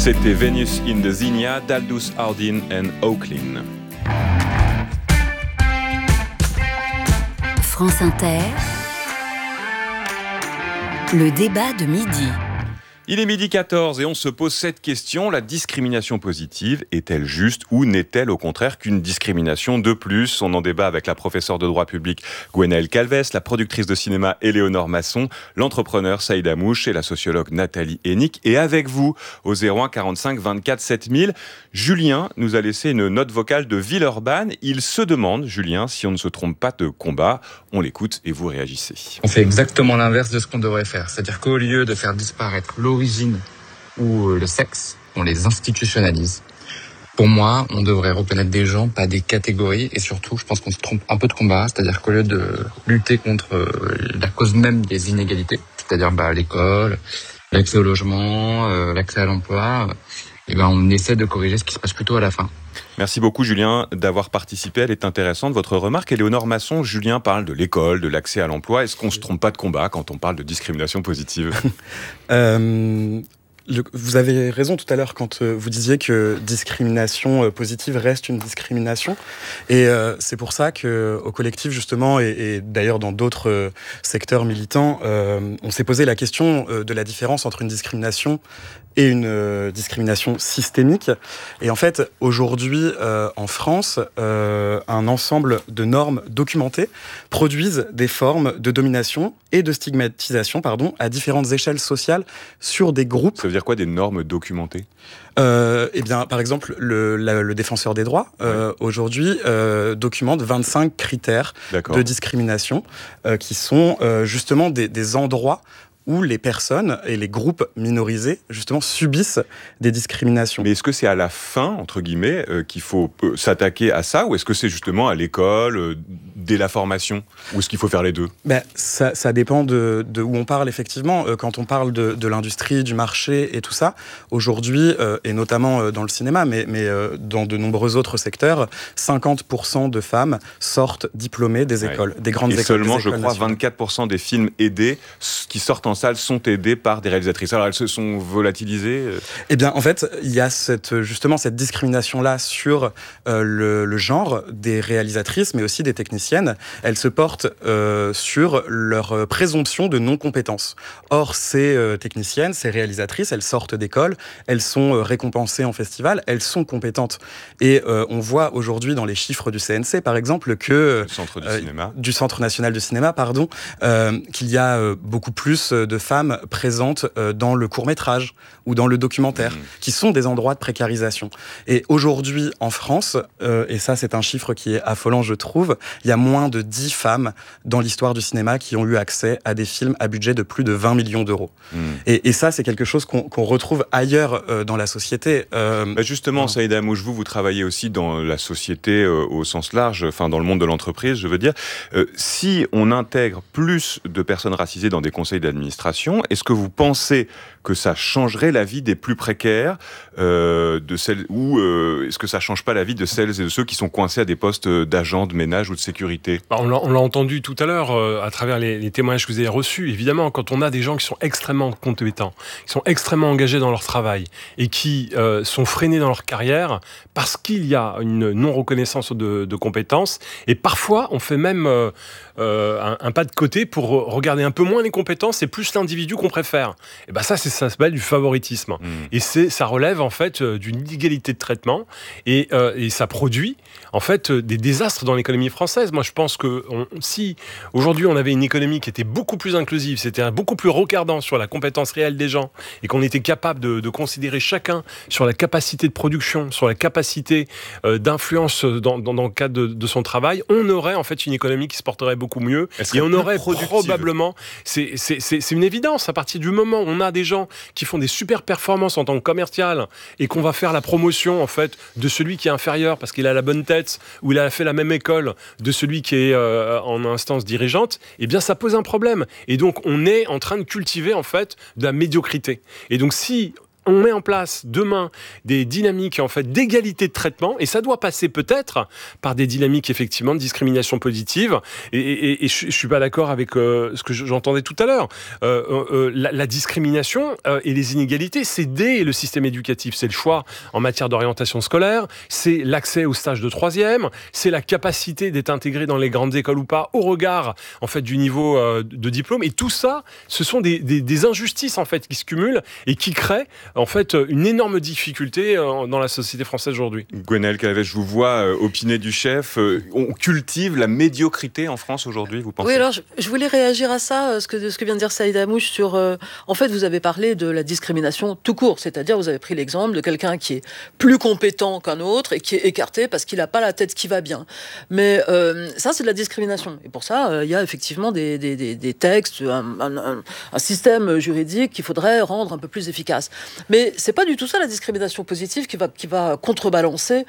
C'était Venus in the Zinnia d'Aldous Hardin and Oaklin. France Inter, le débat de midi. Il est 12h14 et on se pose cette question. La discrimination positive est-elle juste ou n'est-elle au contraire qu'une discrimination de plus ? On en débat avec la professeure de droit public Gwenaëlle Calves, la productrice de cinéma Éléonore Masson, l'entrepreneur Saïd Amouche et la sociologue Nathalie Hennick. Et avec vous, au 01 45 24 7000, Julien nous a laissé une note vocale de Villeurbanne. Il se demande, Julien, si on ne se trompe pas de combat. On l'écoute et vous réagissez. On fait exactement l'inverse de ce qu'on devrait faire. C'est-à-dire qu'au lieu de faire disparaître l'origine ou le sexe, on les institutionnalise. Pour moi, on devrait reconnaître des gens, pas des catégories, et surtout, je pense qu'on se trompe un peu de combat, c'est-à-dire qu'au lieu de lutter contre la cause même des inégalités, c'est-à-dire l'école, l'accès au logement, l'accès à l'emploi, on essaie de corriger ce qui se passe plutôt à la fin. Merci beaucoup Julien d'avoir participé, elle est intéressante votre remarque. Éléonore Masson, Julien parle de l'école, de l'accès à l'emploi. Est-ce qu'on ne se trompe pas de combat quand on parle de discrimination positive ? Vous avez raison tout à l'heure quand vous disiez que discrimination positive reste une discrimination. Et c'est pour ça qu'au collectif, justement, et d'ailleurs dans d'autres secteurs militants, on s'est posé la question de la différence entre une discrimination et une discrimination systémique. Et en fait, aujourd'hui, en France, un ensemble de normes documentées produisent des formes de domination et de stigmatisation, à différentes échelles sociales sur des groupes. Ça veut dire quoi, des normes documentées ? Par exemple, le défenseur des droits, aujourd'hui, documente 25 critères de discrimination qui sont justement des endroits où les personnes et les groupes minorisés, justement, subissent des discriminations. Mais est-ce que c'est à la fin, entre guillemets, qu'il faut s'attaquer à ça, ou est-ce que c'est justement à l'école, dès la formation, ou est-ce qu'il faut faire les deux ? Ça dépend de où on parle, effectivement. Quand on parle de l'industrie, du marché et tout ça, aujourd'hui, et notamment dans le cinéma, mais dans de nombreux autres secteurs, 50% de femmes sortent diplômées des écoles, des grandes écoles. Et seulement, je crois, nationales. 24% des films aidés qui sortent en salle sont aidés par des réalisatrices. Alors, elles se sont volatilisées En fait, il y a cette discrimination-là sur le genre des réalisatrices, mais aussi des techniciennes. Elles se portent sur leur présomption de non-compétence. Or, ces techniciennes, ces réalisatrices, elles sortent d'école, elles sont récompensées en festival, elles sont compétentes. Et on voit aujourd'hui dans les chiffres du CNC, par exemple, que du Centre national du cinéma, qu'il y a beaucoup plus de femmes présentes dans le court-métrage ou dans le documentaire, qui sont des endroits de précarisation. Et aujourd'hui, en France, et ça c'est un chiffre qui est affolant, je trouve, il y a moins de 10 femmes dans l'histoire du cinéma qui ont eu accès à des films à budget de plus de 20 millions d'euros. Et ça, c'est quelque chose qu'on retrouve ailleurs dans la société. Justement, Saïd Amouche, vous travaillez aussi dans la société au sens large, dans le monde de l'entreprise, je veux dire. Si on intègre plus de personnes racisées dans des conseils d'administration, est-ce que vous pensez que ça changerait la vie des plus précaires, de celles, ou est-ce que ça change pas la vie de celles et de ceux qui sont coincés à des postes d'agents de ménage ou de sécurité ? On l'a entendu tout à l'heure à travers les témoignages que vous avez reçus. Évidemment, quand on a des gens qui sont extrêmement compétents, qui sont extrêmement engagés dans leur travail et qui sont freinés dans leur carrière parce qu'il y a une non-reconnaissance de compétences, et parfois on fait même un pas de côté pour regarder un peu moins les compétences et plus l'individu qu'on préfère. Et ça s'appelle du favoritisme. Et ça relève en fait d'une inégalité de traitement et ça produit en fait des désastres dans l'économie française. Moi, je pense que si aujourd'hui on avait une économie qui était beaucoup plus inclusive, c'était beaucoup plus regardant sur la compétence réelle des gens et qu'on était capable de considérer chacun sur la capacité de production, sur la capacité d'influence dans le cadre de son travail, on aurait en fait une économie qui se porterait beaucoup mieux et on aurait probablement, c'est une évidence, à partir du moment où on a des gens qui font des super performances en tant que commercial et qu'on va faire la promotion en fait de celui qui est inférieur parce qu'il a la bonne tête ou il a fait la même école de celui qui est en instance dirigeante, eh bien ça pose un problème. Et donc on est en train de cultiver en fait de la médiocrité. Et donc si on met en place demain des dynamiques en fait d'égalité de traitement, et ça doit passer peut-être par des dynamiques effectivement de discrimination positive. Et je suis pas d'accord avec ce que j'entendais tout à l'heure. La discrimination et les inégalités, c'est dès le système éducatif. C'est le choix en matière d'orientation scolaire, c'est l'accès au stage de troisième, c'est la capacité d'être intégré dans les grandes écoles ou pas, au regard en fait du niveau de diplôme. Et tout ça, ce sont des injustices en fait qui se cumulent et qui créent en fait une énorme difficulté dans la société française aujourd'hui. Gwenaëlle Calvez, je vous vois opiner du chef. On cultive la médiocrité en France aujourd'hui, vous pensez ? Oui, alors je voulais réagir à ça, ce que vient de dire Saïd Amouche sur... en fait, vous avez parlé de la discrimination tout court, c'est-à-dire vous avez pris l'exemple de quelqu'un qui est plus compétent qu'un autre et qui est écarté parce qu'il n'a pas la tête qui va bien. Mais ça, c'est de la discrimination. Et pour ça, il y a effectivement des textes, un système juridique qu'il faudrait rendre un peu plus efficace. Mais c'est pas du tout ça la discrimination positive qui va contrebalancer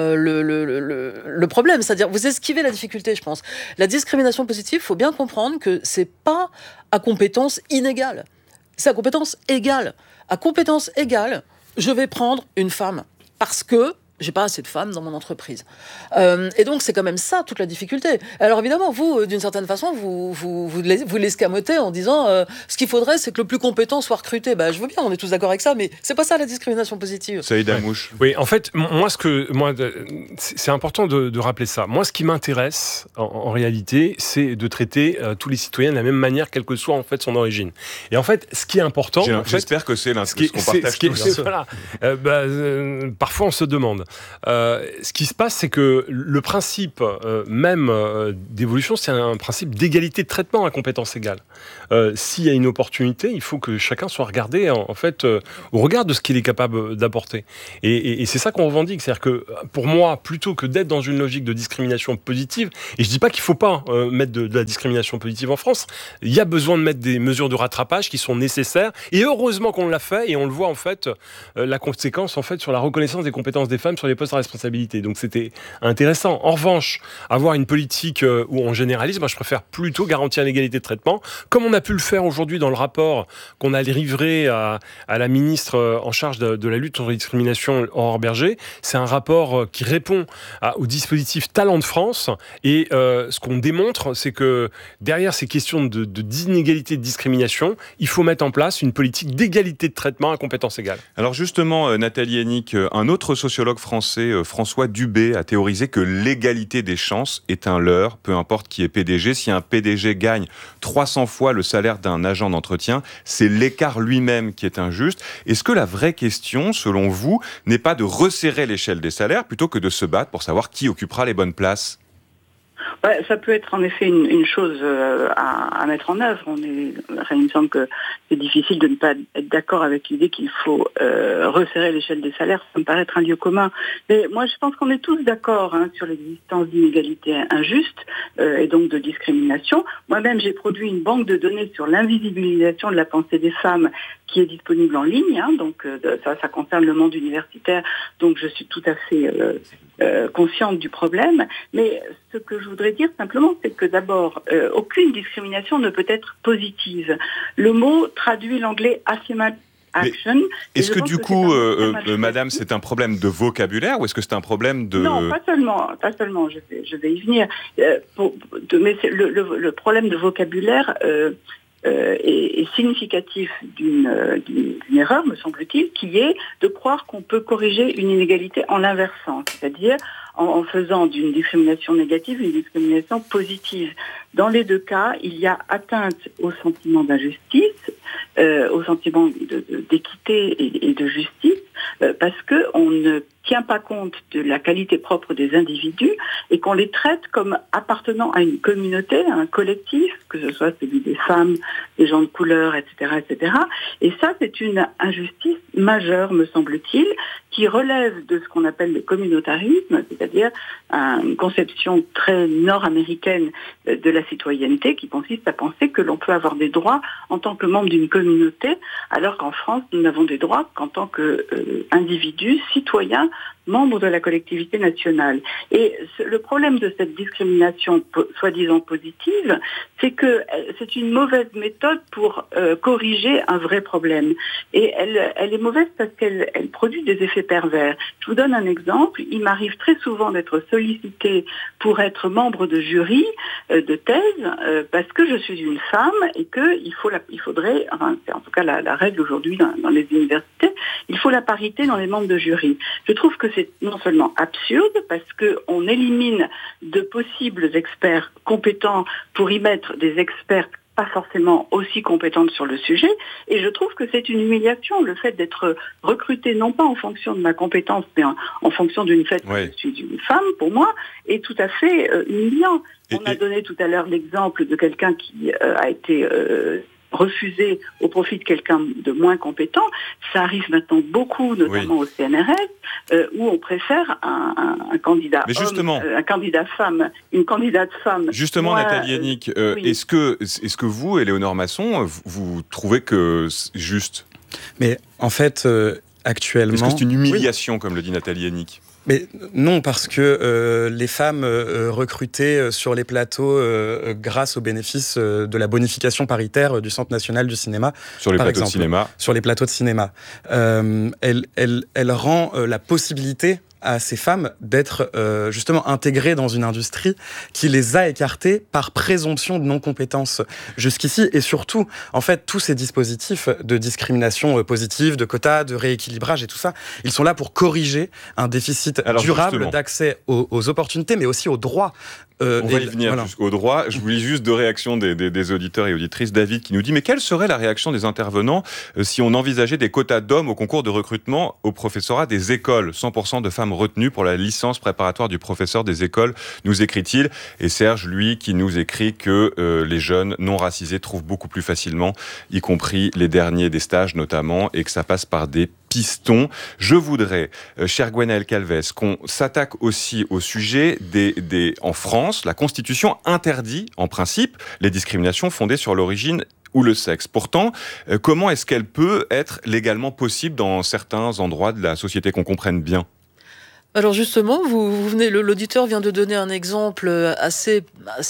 le problème. C'est-à-dire, vous esquivez la difficulté, je pense. La discrimination positive, il faut bien comprendre que c'est pas à compétence inégale. C'est à compétence égale. À compétence égale, je vais prendre une femme parce que j'ai pas assez de femmes dans mon entreprise. Et donc, c'est quand même ça, toute la difficulté. Alors, évidemment, vous, d'une certaine façon, vous l'escamotez en disant ce qu'il faudrait, c'est que le plus compétent soit recruté. Je veux bien, on est tous d'accord avec ça, mais c'est pas ça, la discrimination positive. Saïd Amouche. Oui, en fait, c'est important de rappeler ça. Moi, ce qui m'intéresse, en réalité, c'est de traiter tous les citoyens de la même manière, quelle que soit, en fait, son origine. Et en fait, ce qui est important... J'espère que c'est ce qu'on partage tous. Voilà. Parfois, on se demande. Ce qui se passe, c'est que le principe même d'évolution, c'est un principe d'égalité de traitement à compétence égale. S'il y a une opportunité, il faut que chacun soit regardé en fait au regard de ce qu'il est capable d'apporter. Et c'est ça qu'on revendique. C'est-à-dire que pour moi, plutôt que d'être dans une logique de discrimination positive, et je dis pas qu'il faut pas mettre de la discrimination positive en France, il y a besoin de mettre des mesures de rattrapage qui sont nécessaires. Et heureusement qu'on l'a fait, et on le voit en fait la conséquence en fait sur la reconnaissance des compétences des femmes sur les postes à responsabilité. Donc c'était intéressant. En revanche, avoir une politique où on généralise, moi je préfère plutôt garantir l'égalité de traitement, comme on a pu le faire aujourd'hui dans le rapport qu'on a livré à la ministre en charge de la lutte contre la discrimination, Aurore Bergé. C'est un rapport qui répond au dispositif Talent de France, et ce qu'on démontre, c'est que derrière ces questions d'inégalité, de discrimination, il faut mettre en place une politique d'égalité de traitement à compétence égale. Alors justement, Nathalie Hennig, un autre sociologue français, François Dubé, a théorisé que l'égalité des chances est un leurre, peu importe qui est PDG. Si un PDG gagne 300 fois le salaire d'un agent d'entretien, c'est l'écart lui-même qui est injuste. Est-ce que la vraie question, selon vous, n'est pas de resserrer l'échelle des salaires plutôt que de se battre pour savoir qui occupera les bonnes places ? Ouais, ça peut être en effet une chose à mettre en œuvre. Il me semble que c'est difficile de ne pas être d'accord avec l'idée qu'il faut resserrer l'échelle des salaires. Ça me paraît être un lieu commun. Mais moi, je pense qu'on est tous d'accord sur l'existence d'inégalités injustes et donc de discrimination. Moi-même, j'ai produit une banque de données sur l'invisibilisation de la pensée des femmes qui est disponible en ligne. Donc ça concerne le monde universitaire. Donc je suis tout à fait consciente du problème. Mais ce que je voudrais dire simplement, c'est que d'abord, aucune discrimination ne peut être positive. Le mot traduit l'anglais affirmative action. Est-ce que du coup, madame, c'est un problème de vocabulaire ou est-ce que c'est un problème de... Non, pas seulement, je vais y venir. Mais le problème de vocabulaire est significatif d'une erreur, me semble-t-il, qui est de croire qu'on peut corriger une inégalité en l'inversant, c'est-à-dire en faisant d'une discrimination négative une discrimination positive. Dans les deux cas, il y a atteinte au sentiment d'injustice, au sentiment d'équité et de justice, parce qu'on ne tient pas compte de la qualité propre des individus et qu'on les traite comme appartenant à une communauté, à un collectif, que ce soit celui des femmes, des gens de couleur, etc., etc. Et ça, c'est une injustice majeure, me semble-t-il, qui relève de ce qu'on appelle le communautarisme, c'est-à-dire une conception très nord-américaine de la citoyenneté qui consiste à penser que l'on peut avoir des droits en tant que membre d'une communauté, alors qu'en France, nous n'avons des droits qu'en tant qu'individus, citoyens, membres de la collectivité nationale. Et le problème de cette discrimination soi-disant positive, c'est que c'est une mauvaise méthode pour corriger un vrai problème. Et elle est mauvaise parce qu'elle produit des effets pervers. Je vous donne un exemple. Il m'arrive très souvent d'être sollicitée pour être membre de jury de thèse parce que je suis une femme et qu'il faudrait, enfin, c'est en tout cas la règle aujourd'hui dans les universités, il faut la parité dans les membres de jury. Je trouve que c'est non seulement absurde parce qu'on élimine de possibles experts compétents pour y mettre des experts pas forcément aussi compétentes sur le sujet, et je trouve que c'est une humiliation, le fait d'être recrutée non pas en fonction de ma compétence, mais en fonction d'une fait que je suis une femme, pour moi, est tout à fait humiliant. On a donné tout à l'heure l'exemple de quelqu'un qui a été refusé au profit de quelqu'un de moins compétent. Ça arrive maintenant beaucoup, notamment au CNRS, où on préfère un candidat homme, un candidat femme, une candidate femme. Justement, Nathalie Hennig, est-ce que vous, Éléonore Masson, vous trouvez que c'est juste ? Mais en fait, actuellement... Est-ce que c'est une humiliation, comme le dit Nathalie Hennig ? Mais non, parce que les femmes recrutées sur les plateaux grâce au bénéfice de la bonification paritaire du Centre national du cinéma, sur les plateaux de cinéma, elle rend la possibilité à ces femmes d'être justement intégrées dans une industrie qui les a écartées par présomption de non-compétence jusqu'ici. Et surtout, en fait, tous ces dispositifs de discrimination positive, de quotas, de rééquilibrage et tout ça, ils sont là pour corriger un déficit durable d'accès aux opportunités, mais aussi aux droits. On va y venir jusqu'au droit. Je vous lis juste 2 réactions des auditeurs et auditrices. David qui nous dit « Mais quelle serait la réaction des intervenants si on envisageait des quotas d'hommes au concours de recrutement au professorat des écoles ? 100% de femmes retenues pour la licence préparatoire du professeur des écoles », nous écrit-il. Et Serge, lui, qui nous écrit que les jeunes non racisés trouvent beaucoup plus facilement, y compris les derniers des stages notamment, et que ça passe par des pistons. Je voudrais, cher Gwenaëlle Calvez, qu'on s'attaque aussi au sujet en France, la Constitution interdit, en principe, les discriminations fondées sur l'origine ou le sexe. Pourtant, comment est-ce qu'elle peut être légalement possible dans certains endroits de la société, qu'on comprenne bien ? Alors justement, l'auditeur vient de donner un exemple assez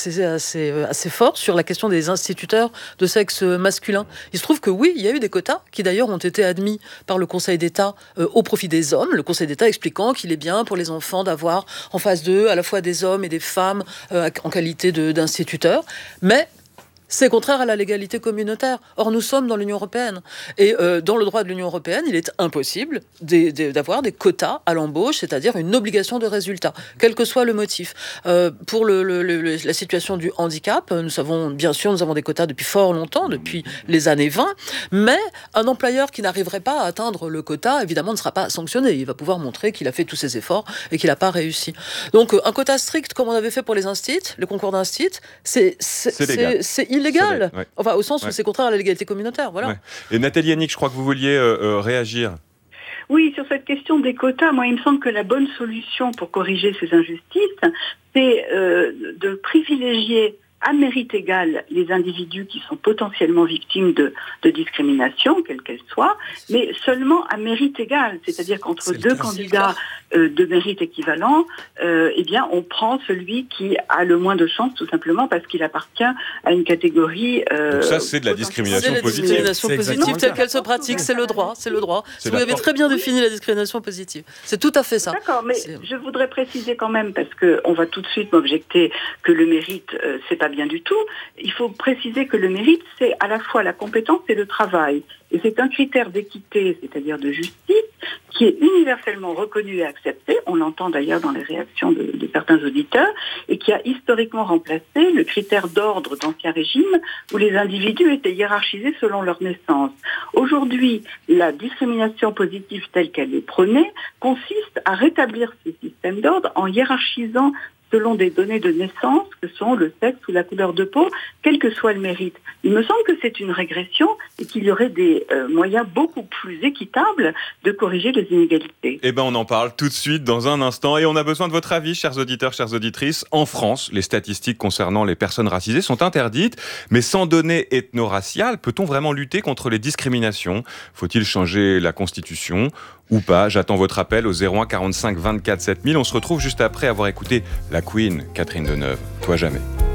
fort sur la question des instituteurs de sexe masculin. Il se trouve que oui, il y a eu des quotas qui d'ailleurs ont été admis par le Conseil d'État au profit des hommes. Le Conseil d'État expliquant qu'il est bien pour les enfants d'avoir en face d'eux à la fois des hommes et des femmes en qualité d'instituteurs. Mais c'est contraire à la légalité communautaire. Or, nous sommes dans l'Union européenne. Et dans le droit de l'Union européenne, il est impossible d'avoir des quotas à l'embauche, c'est-à-dire une obligation de résultat, quel que soit le motif. Pour la situation du handicap, nous avons des quotas depuis fort longtemps, depuis les années 20, mais un employeur qui n'arriverait pas à atteindre le quota, évidemment, ne sera pas sanctionné. Il va pouvoir montrer qu'il a fait tous ses efforts et qu'il n'a pas réussi. Donc, un quota strict, comme on avait fait pour les concours d'instit, c'est illégal, enfin au sens où c'est contraire à la légalité communautaire, voilà. Et Nathalie Hennig, je crois que vous vouliez réagir. Oui, sur cette question des quotas, moi il me semble que la bonne solution pour corriger ces injustices, c'est de privilégier à mérite égal les individus qui sont potentiellement victimes de discrimination, quelle qu'elle soit, mais seulement à mérite égal, c'est-à-dire qu'entre 2 candidats de mérite équivalent, eh bien, on prend celui qui a le moins de chance, tout simplement parce qu'il appartient à une catégorie. Donc ça, c'est de la discrimination positive. C'est la discrimination positive telle qu'elle se pratique, c'est le droit. Vous avez très bien défini la discrimination positive. C'est tout à fait ça. D'accord, mais je voudrais préciser quand même, parce qu'on va tout de suite m'objecter que le mérite, c'est pas bien du tout. Il faut préciser que le mérite, c'est à la fois la compétence et le travail. Et c'est un critère d'équité, c'est-à-dire de justice, qui est universellement reconnu et accepté, on l'entend d'ailleurs dans les réactions de certains auditeurs, et qui a historiquement remplacé le critère d'ordre d'Ancien Régime, où les individus étaient hiérarchisés selon leur naissance. Aujourd'hui, la discrimination positive telle qu'elle est prônée consiste à rétablir ce système d'ordre en hiérarchisant selon des données de naissance que sont le sexe ou la couleur de peau, quel que soit le mérite. Il me semble que c'est une régression et qu'il y aurait des moyens beaucoup plus équitables de corriger les inégalités. Eh bien, on en parle tout de suite, dans un instant, et on a besoin de votre avis, chers auditeurs, chères auditrices. En France, les statistiques concernant les personnes racisées sont interdites, mais sans données ethno-raciales, peut-on vraiment lutter contre les discriminations ? Faut-il changer la Constitution ou pas? J'attends votre appel au 01 45 24 7000. On se retrouve juste après avoir écouté la Queen, Catherine Deneuve. Toi jamais.